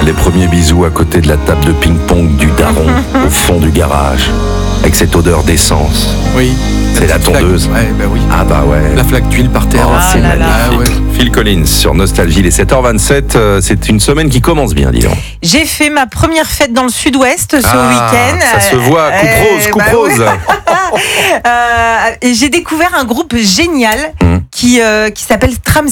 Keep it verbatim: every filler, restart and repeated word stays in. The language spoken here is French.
Les premiers bisous à côté de la table de ping-pong du daron au fond du garage, avec cette odeur d'essence. Oui. C'est la tondeuse. Ouais, bah oui. Ah bah ouais. La flaque d'huile par terre. Oh, c'est là là. magnifique. Ah ouais. Phil Collins sur Nostalgie, les sept heures vingt-sept. euh, C'est une semaine qui commence bien, dis donc. J'ai fait ma première fête dans le sud-ouest ce Ah, week-end. ça se voit, coupe Euh, rose, coupe bah rose. ouais. Euh, et j'ai découvert un groupe génial Mmh. qui, euh, qui s'appelle Tram